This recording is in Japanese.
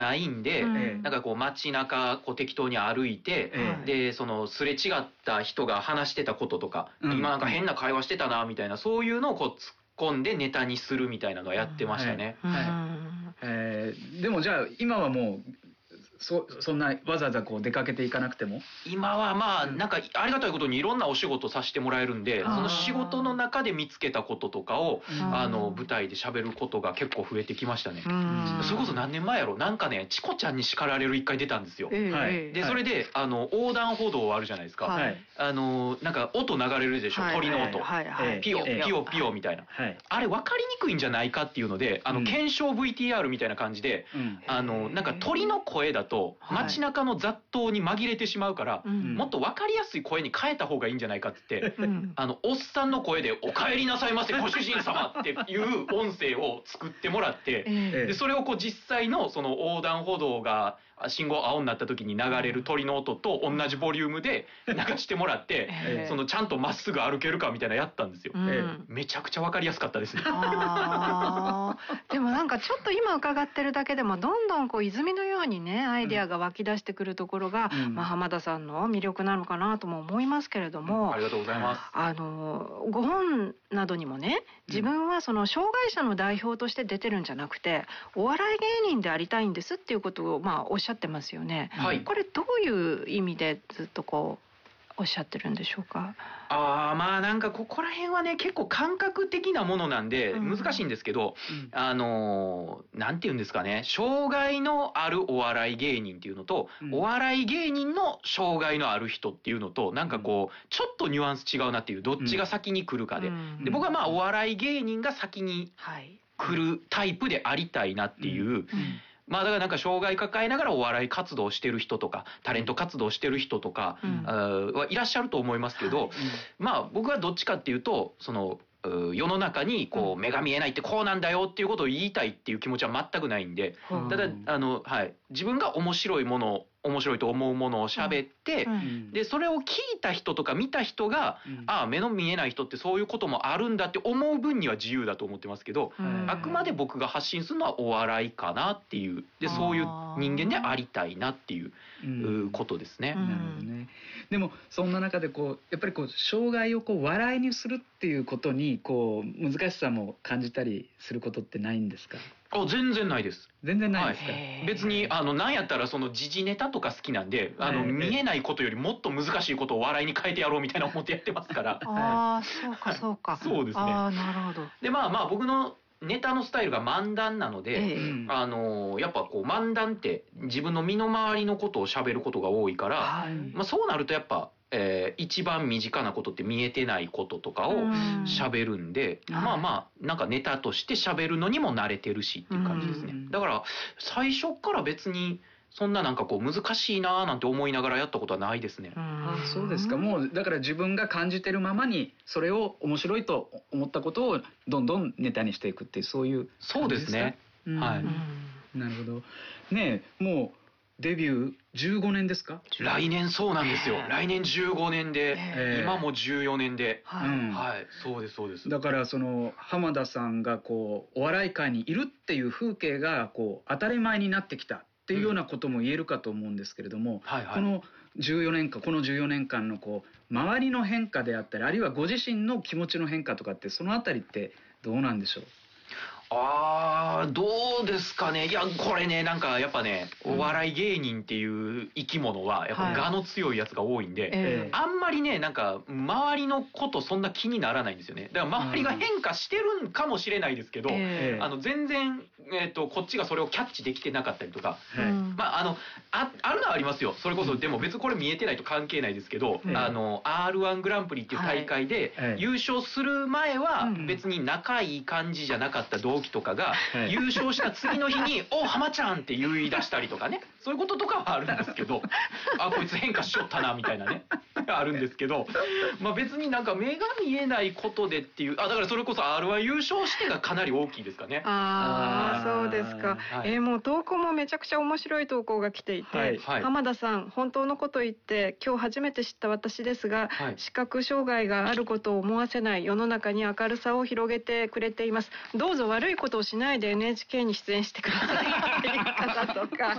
ないんで、なんかこう街中こう適当に歩いて、で、そのすれ違った人が話してたこととか、今なんか変な会話してたな、みたいな、そういうのをこう突っ込んでネタにするみたいなのはやってましたね。 でもじゃあ今はもう、そんなわざわざこう出かけていかなくても今はまあなんかありがたいことにいろんなお仕事させてもらえるんで、その仕事の中で見つけたこととかを舞台で喋ることが結構増えてきましたね。それこそ何年前やろ、なんかね、チコちゃんに叱られる一回出たんですよ。でそれで横断歩道あるじゃないですか。なんか音流れるでしょ、鳥の音、ピヨピヨピヨみたいな。あれ分かりにくいんじゃないかっていうので、検証 VTR みたいな感じで、なんか鳥の声だと街中の雑踏に紛れてしまうから、もっと分かりやすい声に変えた方がいいんじゃないかって言って、おっさんの声で「お帰りなさいませご主人様」っていう音声を作ってもらって、でそれをこう実際のその横断歩道が信号青になった時に流れる鳥の音と同じボリュームで流してもらって、そのちゃんとまっすぐ歩けるかみたいなやったんですよ。めちゃくちゃ分かりやすかったですね。 でもなんかちょっと今伺ってるだけでもどんどんこう泉のようにねアイデアが湧き出してくるところが、浜田さんの魅力なのかなとも思いますけれども、 ありがとうございます。 ご本などにもね、自分はその障害者の代表として出てるんじゃなくてお笑い芸人でありたいんですっていうことをおっしゃってますよね。これどういう意味でずっとこうおっしゃってるんでしょうか。 まあなんかここら辺はね結構感覚的なものなんで難しいんですけど、なんていうんですかね、障害のあるお笑い芸人っていうのと、お笑い芸人の障害のある人っていうのと、なんかこうちょっとニュアンス違うなっていう、どっちが先に来るかで、で僕はまあお笑い芸人が先に来るタイプでありたいなっていう、まあだからなんか障害抱えながらお笑い活動してる人とかタレント活動してる人とかはいらっしゃると思いますけど、まあ僕はどっちかっていうとその世の中にこう目が見えないってこうなんだよっていうことを言いたいっていう気持ちは全くないんで、ただ自分が面白いと思うものを喋って、でそれを聞いた人とか見た人が、目の見えない人ってそういうこともあるんだって思う分には自由だと思ってますけど、あくまで僕が発信するのはお笑いかなっていう、でそういう人間でありたいなっていうことですね。 なるほどね。でもそんな中でこうやっぱりこう障害をこう笑いにするっていうことにこう難しさも感じたりすることってないんですか。 全然ないです。 全然ないですか。 別になんやったらその時事ネタとか好きなんで、見えないことよりもっと難しいことを笑いに変えてやろうみたいな思ってやってますから。 そうかそうか。 そうですね。 なるほど。 でまあ僕のネタのスタイルが漫談なので、やっぱこう漫談って自分の身の回りのことを喋ることが多いから、そうなるとやっぱ一番身近なことって見えてないこととかを喋るんで、なんかネタとして喋るのにも慣れてるしっていう感じですね。だから最初から別にそんななんかこう難しいなーなんて思いながらやったことはないですね。 そうですか。もうだから自分が感じてるままにそれを面白いと思ったことをどんどんネタにしていくっていうそういう感じですか。 そうですね。なるほど。ねえもうデビュー15年ですか。 来年そうなんですよ。来年15年で、今も14年で、そうですそうです。 だからその浜田さんがこうお笑い界にいるっていう風景がこう当たり前になってきたっていうようなことも言えるかと思うんですけれども、この14年間のこう周りの変化であったり、あるいはご自身の気持ちの変化とかってそのあたりってどうなんでしょう。 どうですかね。いやこれね、なんかやっぱね、お笑い芸人っていう生き物はやっぱ我の強いやつが多いんで、あんまりねなんか周りのことそんな気にならないんですよね。だから周りが変化してるんかもしれないですけど、全然こっちがそれをキャッチできてなかったりとか、あるのはありますよ。それこそでも別にこれ見えてないと関係ないですけど、R1 グランプリっていう大会で優勝する前は別に仲いい感じじゃなかった同期とかが優勝した次の日に「お浜ちゃん」って言い出したりとかね、そういうこととかはあるんですけど、こいつ変化しよったなみたいなねあるんですけど、別になんか目が見えないことでっていう、だからそれこそ R1 優勝してがかなり大きいですかね。 そうですか。もう投稿もめちゃくちゃ面白い投稿が来ていて、浜田さん本当のこと言って今日初めて知った私ですが、視覚障害があることを思わせない世の中に明るさを広げてくれています。どうぞ悪いことをしないで NHK に出演してくださいっていう方とか